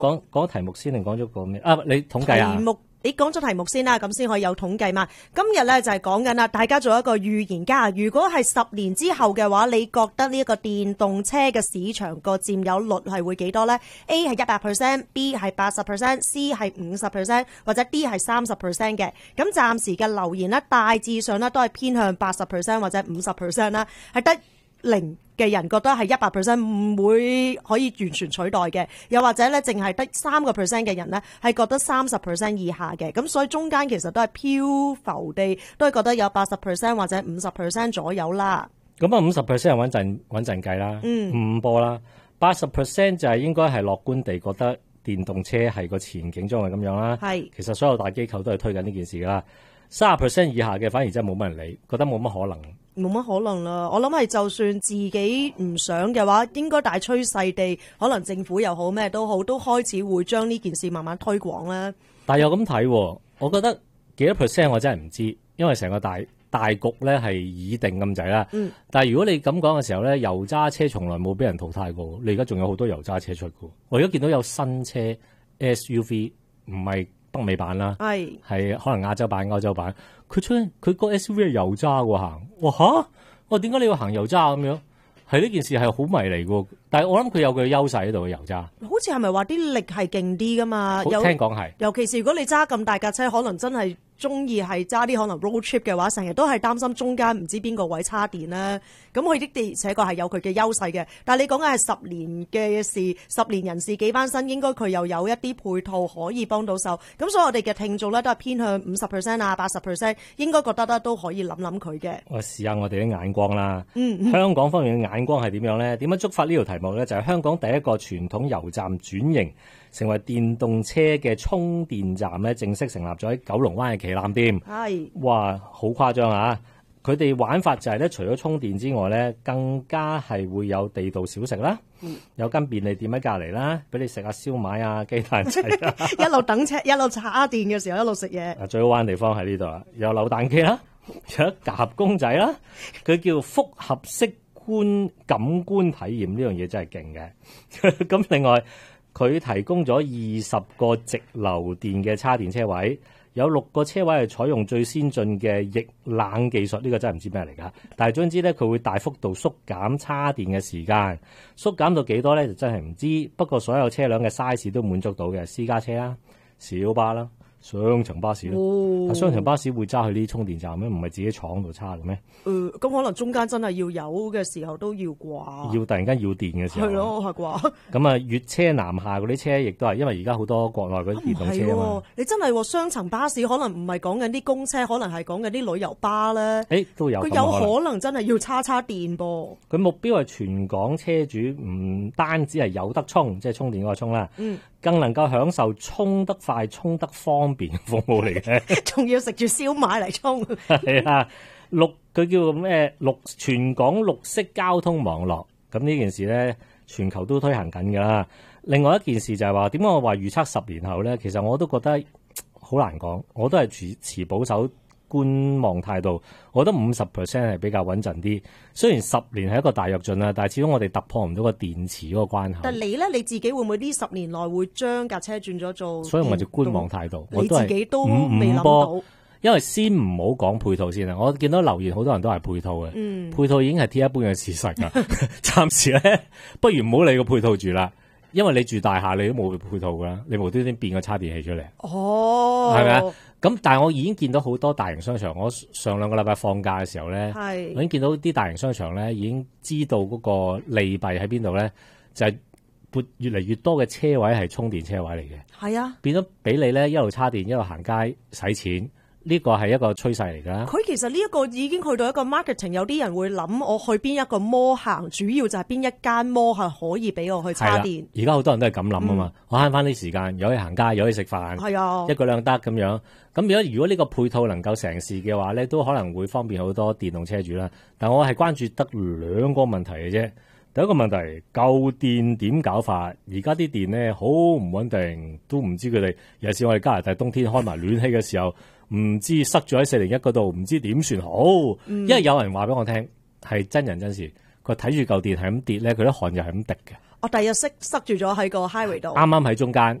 講題目先定講咗個咩啊？你統計啊？ 你講咗題目先啦，咁先可以有統計嘛。今日咧就係講緊啦，大家做一個預言家。如果係10年之後嘅話，你覺得呢一個電動車嘅市場個佔有率係會幾多咧 ？A 係100%，B 係80%，C 係50%，或者 D 係30% 嘅。咁暫時嘅留言咧，大致上咧都係偏向80%或者50%啦，係得0嘅人覺得係100%唔會可以完全取代嘅，又或者咧淨係得3% 嘅人咧係覺得30% 以下嘅，咁所以中間其實都係漂浮地，都係覺得有80% 或者50% 左右啦。 咁啊50% 係穩陣計啦，5波啦，80% 就係應該係樂觀地覺得電動車係個前景將係咁樣啦。係，其實所有大機構都係推緊呢件事噶啦。30% 以下嘅反而真係冇乜人理，覺得冇乜可能。 冇乜可能啦，我諗係就算自己唔想嘅話，應該大趨勢地，可能政府又好咩都好，都開始會將呢件事慢慢推廣啦。 但係又咁睇，我覺得幾多 percent 我真係唔知，因為成個大局咧係已定咁滯啦。但係如果你咁講嘅時候咧，油渣車從來冇俾人淘汰過，你而家仲有好多油渣車出嘅。我而家見到有新車 SUV， 唔係北美版啦，係可能亞洲版、歐洲版。佢個 SUV 係油渣喎行，哇嚇！我點解你要行油渣咁樣？係呢件事係好迷離嘅，但係我諗佢有佢優勢喺度嘅油渣。好似係咪話啲力係勁啲噶嘛？ 聽講係， 尤其是如果你揸咁大架車，可能真係中意係揸啲可能 road trip 嘅話，成日都係擔心中間唔知邊個位叉電啦。咁佢的而且確係有佢嘅優勢嘅。但係你講緊係10年嘅事，10年人事幾翻身，應該佢又有一啲配套可以幫到手。咁所以我哋嘅聽眾咧都係偏向50%啊80%，應該覺得都可以諗諗佢嘅。 我試下我哋啲眼光啦。香港方面嘅眼光係點樣咧？點樣觸發呢條題目咧？就係香港第一個傳統油站轉型成為電動車嘅充電站咧，正式成立咗喺九龍灣嘅旗艦店。係，哇，好誇張啊！佢哋玩法就係咧，除咗充電之外咧，更加係會有地道小食啦，有間便利店喺隔離啦，俾你食下燒賣啊、雞蛋仔啊， 一路等車，一路插電嘅時候一路食嘢。 最好玩嘅地方喺呢度啊，有扭蛋機啦，有一夾公仔啦，佢叫複合式感官體驗，呢樣嘢真係勁嘅。咁另外佢提供咗20個直流電嘅叉電車位，有6個車位係採用最先進嘅液冷技術，呢個真係唔知咩嚟㗎。但係總之咧，佢會大幅度縮減叉電嘅時間，縮減到幾多咧就真係唔知。不過所有車輛嘅 size 都滿足到嘅，私家車啦、小巴啦、雙層巴士啦。雙層巴士會揸去呢啲充電站咩？唔係自己廠度叉嘅咩？ 咁可能中間真係要有嘅時候都要啩， 要突然間要電嘅時候，係咯，係啩。 咁啊，粵車南下嗰啲車亦都係，因為而家好多國內嗰啲電動車啊嘛。 你真係雙層巴士，可能唔係講緊啲公車，可能係講緊啲旅遊巴咧。 都有。佢有可能真係要叉電噃。佢目標係全港車主唔單止係有得充，即係充電嗰個充啦，更能夠享受充得快、充得方便嘅服務嚟嘅。 仲要食住燒賣嚟充。 係啊。佢叫咩？全港綠色交通網絡，咁呢件事咧，全球都推行緊㗎啦。另外一件事就係話，點解我話預測10年後咧？其實我都覺得好難講，我都係持保守觀望態度。我覺得50% 係比較穩陣啲。雖然10年係一個大躍進啦，但係始終我哋突破唔到個電池嗰個關口。 但你咧，你自己會唔會呢10年內會將架車轉咗做？ 所以我就觀望態度。 你自己都未諗到。 因為先唔好講配套先啦，我見到留言好多人都係配套嘅，配套已經係鐵一般嘅事實㗎。暫時咧，不如唔好理個配套住啦，因為你住大廈你都冇配套㗎啦，你無端端變個叉電器出嚟，係咪啊？咁但係我已經見到好多大型商場，我上2個禮拜放假嘅時候咧，我已經見到啲大型商場咧已經知道嗰個利弊喺邊度咧，就係撥越嚟越多嘅車位係充電車位嚟嘅，係啊，變咗俾你咧一路叉電一路行街使錢。呢個係一個趨勢嚟㗎。佢其實呢一個已經去到一個 marketing， 有啲人會諗我去邊一個摩行，主要就係邊一間摩係可以俾我去叉電。 而家好多人都係咁諗啊嘛，我慳翻啲時間，又可以行街，又可以食飯，係啊，一舉兩得咁樣。咁如果呢個配套能夠成事嘅話咧，都可能會方便好多電動車主啦。但我係關注得2個問題嘅啫。第一個問題，舊電點搞法？而家啲電咧好唔穩定，都唔知佢哋。尤其是我哋加拿大冬天開埋暖氣嘅時候。唔知塞咗喺401嗰度，唔知點算好。因為有人話俾我聽係真人真事，佢睇住嚿電係咁跌咧，佢啲汗又係咁滴嘅。 我第日塞住咗喺個 highway 度。 啱啱喺中間。